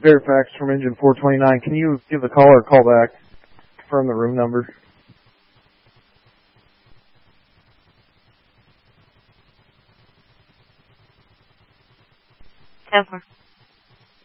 Verifax from engine 429. Can you give the caller a call back? Confirm the room number. Over.